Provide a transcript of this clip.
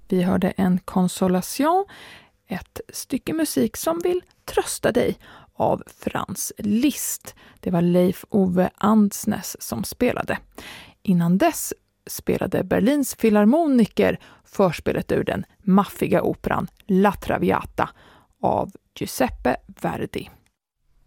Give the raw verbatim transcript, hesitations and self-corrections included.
Vi hörde en consolation, ett stycke musik som vill trösta dig av Franz Liszt. Det var Leif Ove Andsnes som spelade. Innan dess spelade Berlins filharmoniker förspelet ur den maffiga operan La Traviata av Giuseppe Verdi.